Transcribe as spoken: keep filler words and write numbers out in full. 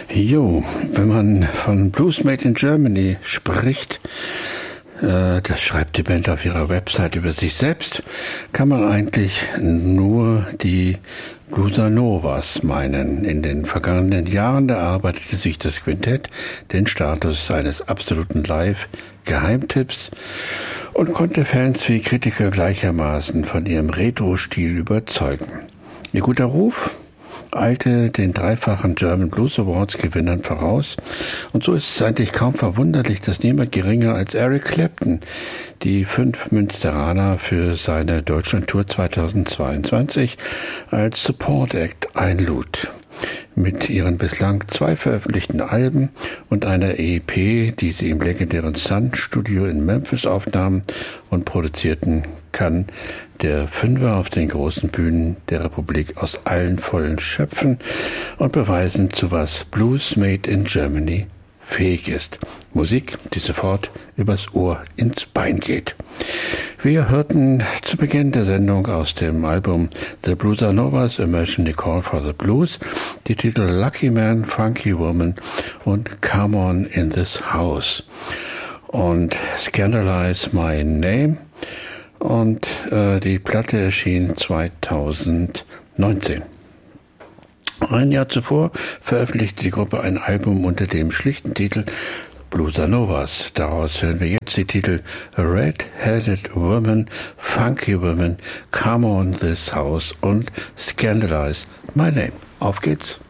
Jo, wenn man von Blues Made in Germany spricht, äh, das schreibt die Band auf ihrer Website über sich selbst, kann man eigentlich nur die Bluesanovas meinen. In den vergangenen Jahren erarbeitete sich das Quintett den Status eines absoluten Live-Geheimtipps und konnte Fans wie Kritiker gleichermaßen von ihrem Retro-Stil überzeugen. Ihr guter Ruf eilte den dreifachen German Blues Awards Gewinnern voraus, und so ist es eigentlich kaum verwunderlich, dass niemand geringer als Eric Clapton die fünf Münsteraner für seine Deutschland-Tour zweitausendzweiundzwanzig als Support Act einlud. Mit ihren bislang zwei veröffentlichten Alben und einer E P, die sie im legendären Sun Studio in Memphis aufnahmen und produzierten, kann der Fünfer auf den großen Bühnen der Republik aus allen Vollen schöpfen und beweisen, zu was Blues Made in Germany fähig ist. Musik, die sofort übers Ohr ins Bein geht. Wir hörten zu Beginn der Sendung aus dem Album The Bluesanovas, Immersion the Call for the Blues, die Titel Lucky Man, Funky Woman und Come On in This House und Scandalize My Name, und äh, die Platte erschien zweitausendneunzehn. Ein Jahr zuvor veröffentlichte die Gruppe ein Album unter dem schlichten Titel Bluesanovas. Daraus hören wir jetzt die Titel Red-Headed Woman, Funky Woman, Come On This House und Scandalize My Name. Auf geht's!